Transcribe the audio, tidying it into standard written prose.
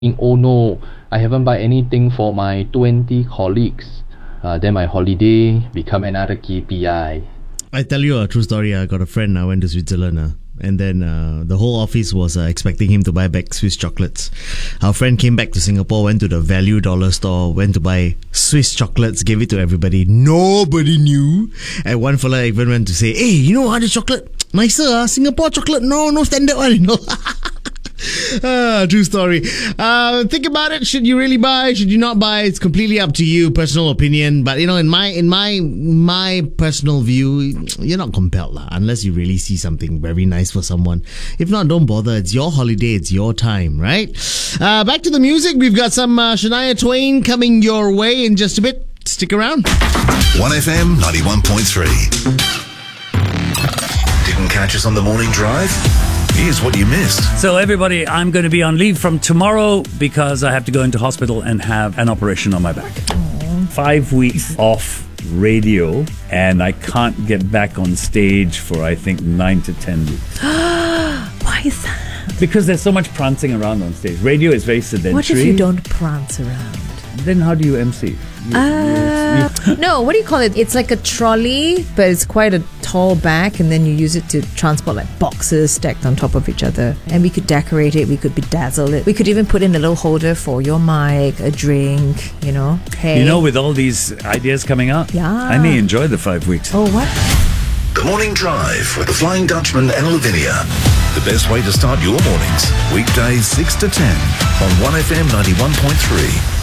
oh no, I haven't buy anything for my 20 colleagues. Then my holiday become another KPI. I tell you a true story. I got a friend. I went to Switzerland. And then the whole office was expecting him to buy back Swiss chocolates. Our friend came back to Singapore, went to the value dollar store, went to buy Swiss chocolates, gave it to everybody. Nobody knew. And one fella even went to say, hey, you know how the chocolate? Nicer, Singapore chocolate. No standard one, you know. True story. Think about it. Should you really buy? Should you not buy? It's completely up to you. Personal opinion. But in my personal view, you're not compelled unless you really see something very nice for someone. If not, don't bother. It's your holiday. It's your time, right? Back to the music. We've got some Shania Twain coming your way in just a bit. Stick around. 1FM 91.3. Didn't catch us on the morning drive? Here's what you missed. So everybody, I'm going to be on leave from tomorrow because I have to go into hospital and have an operation on my back. 5 weeks off radio, and I can't get back on stage for I think 9 to 10 weeks. Why is that? Because there's so much prancing around on stage. Radio is very sedentary. What if you don't prance around? Then how do you MC? No, what do you call it? It's like a trolley, but it's quite a tall back, and then you use it to transport like boxes stacked on top of each other. And we could decorate it, we could bedazzle it. We could even put in a little holder for your mic, a drink, Hey. With all these ideas coming up, yeah, I may enjoy the 5 weeks. Oh, what? The Morning Drive with the Flying Dutchman and Lavinia. The best way to start your mornings. Weekdays 6 to 10 on 1FM 91.3.